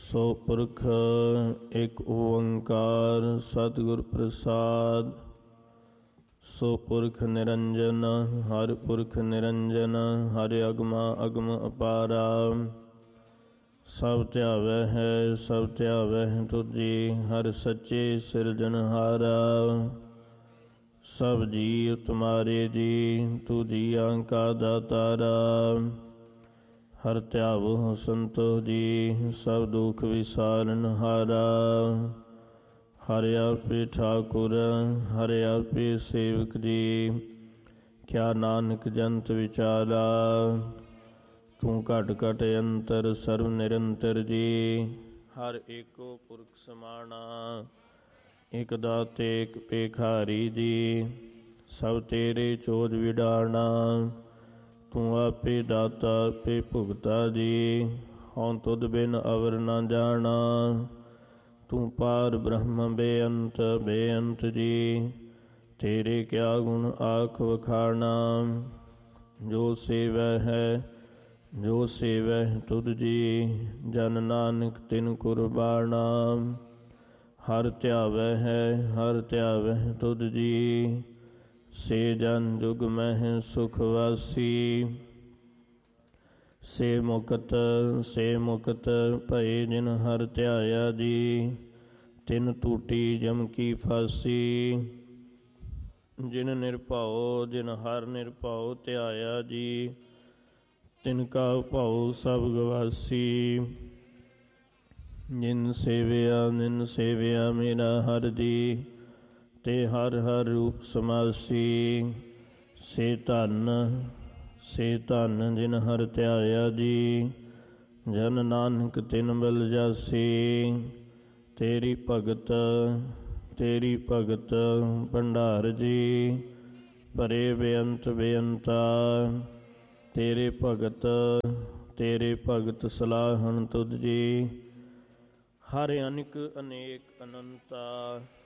ਸੋ ਪੁਰਖ ਇੱਕ ਓੰਕਾਰ ਸਤਿਗੁਰ ਪ੍ਰਸਾਦ। ਸੋ ਪੁਰਖ ਨਿਰੰਜਨ ਹਰਿ ਪੁਰਖ ਨਿਰੰਜਨ ਹਰਿ ਅਗਮਾ ਅਗਮ ਅਪਾਰਾ। ਸਭ ਧਿਆਵੈ ਹੈ ਸਭ ਧਿਆਵੈ ਤੁਝੀ ਹਰਿ ਸੱਚੇ ਸਿਰਜਣਹਾਰਾ। ਸਭ ਜੀਵ ਤੁਮਾਰੇ ਜੀ ਤੂ ਜੀਆਂ ਕਾ ਦਾਤਾਰਾ। ਹਰਿ ਧਿਆਵੋ ਸੰਤੋ ਜੀ ਸਭ ਦੁਖ ਵਿਸਾਰਨਹਾਰਾ। ਹਰਿ ਆਪੇ ਠਾਕੁਰ ਹਰਿ ਆਪੇ ਸੇਵਕ ਜੀ ਕਿਆ ਨਾਨਕ ਜੰਤ ਵਿਚਾਰਾ। ਤੂੰ ਘਟ ਘਟ ਅੰਤਰ ਸਰਬ ਨਿਰੰਤਰ ਜੀ ਹਰਿ ਏਕੋ ਪੁਰਖ ਸਮਾਣਾ। ਇਕ ਦਾਤੇ ਇਕ ਭੇਖਾਰੀ ਜੀ ਸਭ ਤੇਰੇ ਚੋਜ ਵਿਡਾਣਾ। ਤੂੰ ਆਪੇ ਦਾਤਾ ਆਪੇ ਭੁਗਤਾ ਜੀ ਹਉ ਤੁਧ ਬਿਨ ਅਵਰ ਨਾ ਜਾਣਾ। ਤੂੰ ਪਾਰ ਬ੍ਰਹਮ ਬੇਅੰਤ ਬੇਅੰਤ ਜੀ ਤੇਰੇ ਕਿਆ ਗੁਣ ਆਖ ਵਖਾਣਾ। ਜੋ ਸੇਵੈ ਹੈ ਜੋ ਸੇਵੈ ਤੁਧ ਜੀ ਜਨ ਨਾਨਕ ਤਿਨ ਕੁਰਬਾਣਾ। ਹਰਿ ਧਿਆਵੈ ਹੈ ਹਰਿ ਧਿਆਵੈ ਤੁਧ ਜੀ ਸੇ ਜਨ ਜੁਗ ਮਹਿ ਸੁਖ ਵਾਸੀ। ਸੇ ਮੁਕਤ ਭਏ ਜਿਨ ਹਰਿ ਧਿਆਇਆ ਜੀ ਤਿਨ ਟੂਟੀ ਜਮ ਕੀ ਫਾਸੀ। ਜਿਨ ਨਿਰਭਉ ਜਿਨ ਹਰਿ ਨਿਰਭਉ ਧਿਆਇਆ ਜੀ ਤਿਨ ਕਾ ਭਉ ਸਭ ਗਵਾਸੀ। ਜਿਨ ਸੇਵਿਆ ਮੇਰਾ ਹਰਿ ਜੀ ਤੇ ਹਰਿ ਹਰਿ ਰੂਪ ਸਮਾਸੀ। ਸੇ ਧਨ ਜਿਨ ਹਰਿ ਧਿਆਇਆ ਜੀ ਜਨ ਨਾਨਕ ਤਿਨ ਬਲ ਜਾਸੀ। ਤੇਰੀ ਭਗਤ ਭੰਡਾਰ ਜੀ ਭਰੇ ਬੇਅੰਤ ਬੇਅੰਤਾ। ਤੇਰੇ ਭਗਤ ਸਲਾਹਣ ਤੁਧ ਜੀ ਹਰਿ ਅਨਿਕ ਅਨੇਕ ਅਨੰਤਾ।